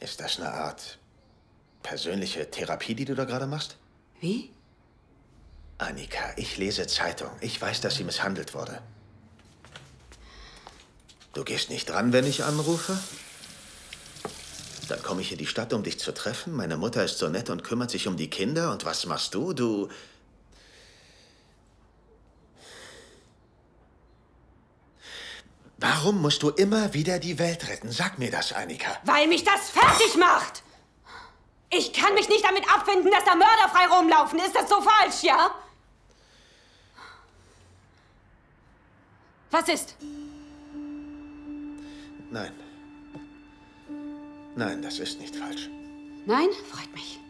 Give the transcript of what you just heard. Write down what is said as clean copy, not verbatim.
Ist das eine Art persönliche Therapie, die du da gerade machst? Wie? Annika, ich lese Zeitung. Ich weiß, dass sie misshandelt wurde. Du gehst nicht dran, wenn ich anrufe? Dann komme ich in die Stadt, um dich zu treffen. Meine Mutter ist so nett und kümmert sich um die Kinder. Und was machst du? Du... Warum musst du immer wieder die Welt retten? Sag mir das, Annika. Weil mich das fertig macht! Ich kann mich nicht damit abfinden, dass da Mörder frei rumlaufen. Ist das so falsch, ja? Was ist? Nein. Nein, das ist nicht falsch. Nein? Freut mich.